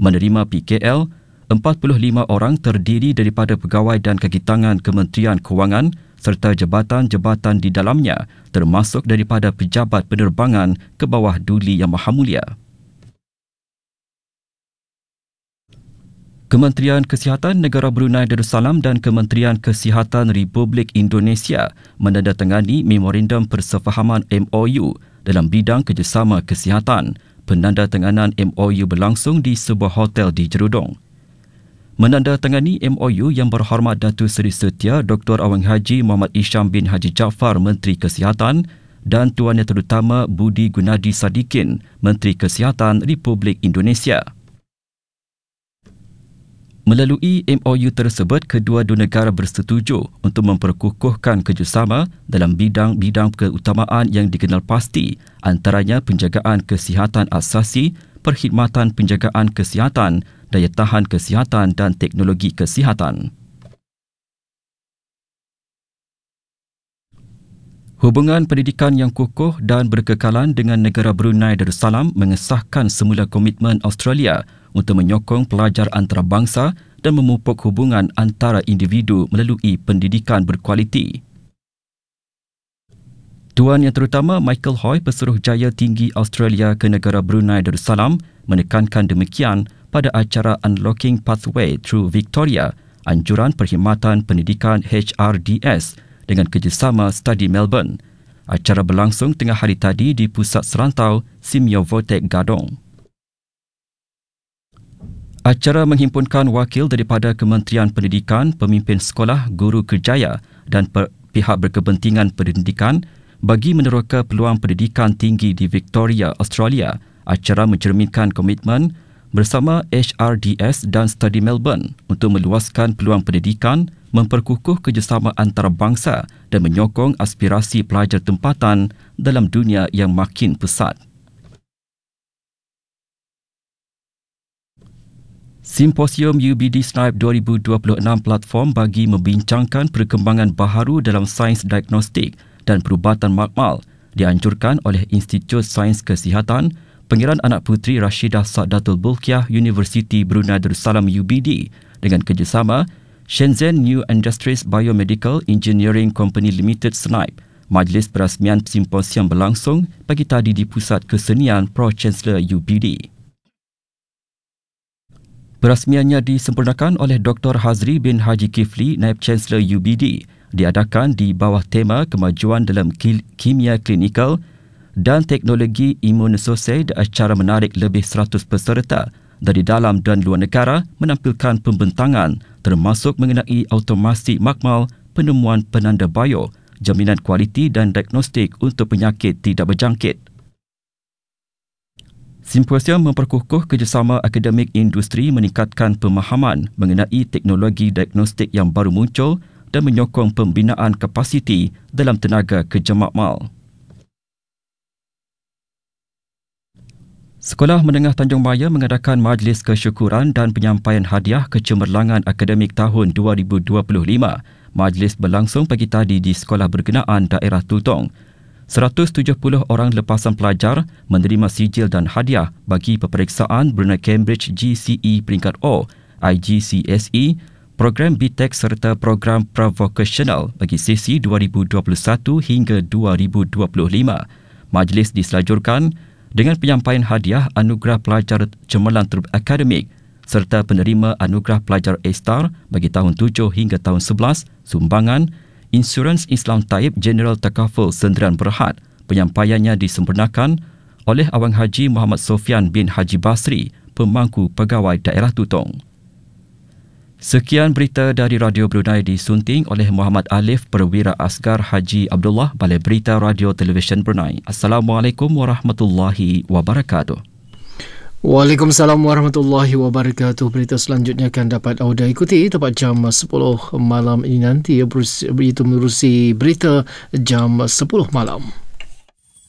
Menerima PKL, 45 orang terdiri daripada pegawai dan kakitangan Kementerian Kewangan serta jabatan-jabatan di dalamnya termasuk daripada pejabat penerbangan ke bawah Duli Yang Maha Mulia. Kementerian Kesihatan Negara Brunei Darussalam dan Kementerian Kesihatan Republik Indonesia menandatangani Memorandum Persefahaman MOU dalam bidang kerjasama kesihatan. Penandatanganan MOU berlangsung di sebuah hotel di Jerudong. Menandatangani MOU yang berhormat Datuk Seri Setia Dr. Awang Haji Muhammad Isham bin Haji Jaafar Menteri Kesihatan dan Tuan Yang Terutama Budi Gunadi Sadikin Menteri Kesihatan Republik Indonesia. Melalui MOU tersebut, kedua-dua negara bersetuju untuk memperkukuhkan kerjasama dalam bidang-bidang keutamaan yang dikenal pasti, antaranya penjagaan kesihatan asasi, perkhidmatan penjagaan kesihatan, daya tahan kesihatan dan teknologi kesihatan. Hubungan pendidikan yang kukuh dan berkekalan dengan negara Brunei Darussalam mengesahkan semula komitmen Australia untuk menyokong pelajar antarabangsa dan memupuk hubungan antara individu melalui pendidikan berkualiti. Tuan Yang Terutama Michael Hoy, Pesuruhjaya Tinggi Australia ke negara Brunei Darussalam, menekankan demikian pada acara Unlocking Pathway Through Victoria, anjuran perkhidmatan pendidikan HRDS dengan kerjasama Study Melbourne. Acara berlangsung tengah hari tadi di Pusat Serantau Simeo Votek Gadong. Acara menghimpunkan wakil daripada Kementerian Pendidikan, pemimpin sekolah, guru kerjaya dan pihak berkepentingan pendidikan bagi meneroka peluang pendidikan tinggi di Victoria, Australia. Acara mencerminkan komitmen bersama HRDS dan Study Melbourne untuk meluaskan peluang pendidikan, memperkukuh kerjasama antarabangsa dan menyokong aspirasi pelajar tempatan dalam dunia yang makin pesat. Simposium UBD Snipe 2026 platform bagi membincangkan perkembangan baharu dalam sains diagnostik dan perubatan makmal dianjurkan oleh Institut Sains Kesihatan, Pangeran Anak Puteri Rashidah Sa'datul Bulkiah Universiti Brunei Darussalam UBD dengan kerjasama Shenzhen New Industries Biomedical Engineering Company Limited Snipe. Majlis perasmian simposium berlangsung pagi tadi di Pusat Kesenian Pro-Chancellor UBD. Perasmiannya disempurnakan oleh Dr. Hazri bin Haji Kifli, Naib Chancellor UBD, diadakan di bawah tema kemajuan dalam kimia klinikal dan teknologi imunososai. Acara menarik lebih 100 peserta dari dalam dan luar negara menampilkan pembentangan termasuk mengenai automasi makmal, penemuan penanda bio, jaminan kualiti dan diagnostik untuk penyakit tidak berjangkit. Simposium memperkukuh kerjasama akademik industri, meningkatkan pemahaman mengenai teknologi diagnostik yang baru muncul dan menyokong pembinaan kapasiti dalam tenaga kerja makmal. Sekolah Menengah Tanjung Maya mengadakan majlis kesyukuran dan penyampaian hadiah kecemerlangan akademik tahun 2025. Majlis berlangsung pagi tadi di sekolah berkenaan daerah Tutong. 170 orang lepasan pelajar menerima sijil dan hadiah bagi peperiksaan Brunei Cambridge GCE peringkat O, IGCSE, program BTEC serta program Pravocational bagi sesi 2021 hingga 2025. Majlis diselajurkan dengan penyampaian hadiah anugerah pelajar cemerlang akademik serta penerima anugerah pelajar A-Star bagi tahun 7 hingga tahun 11, sumbangan Insurans Islam Taib General Takaful Sendirian Berhad. Penyampaiannya disempurnakan oleh Awang Haji Muhammad Sofian bin Haji Basri, Pemangku Pegawai Daerah Tutong. Sekian berita dari Radio Brunei disunting oleh Muhammad Alif, Perwira Asgar Haji Abdullah, Balai Berita Radio Televisyen Brunei. Assalamualaikum warahmatullahi wabarakatuh. Waalaikumsalam warahmatullahi wabarakatuh. Berita selanjutnya akan dapat anda ikuti tepat jam 10 malam ini nanti, iaitu menerusi berita jam 10 malam.